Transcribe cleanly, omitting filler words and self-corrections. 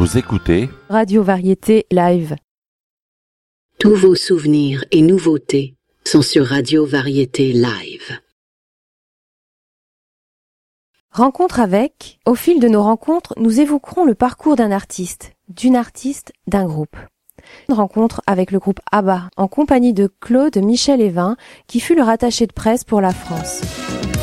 Vous écoutez Radio Variété Live. Tous vos souvenirs et nouveautés sont sur Radio Variété Live. Rencontre avec. Au fil de nos rencontres, nous évoquerons le parcours d'un artiste, d'une artiste, d'un groupe. Une rencontre avec le groupe ABBA, en compagnie de Claude Michel Evin, qui fut leur attaché de presse pour la France.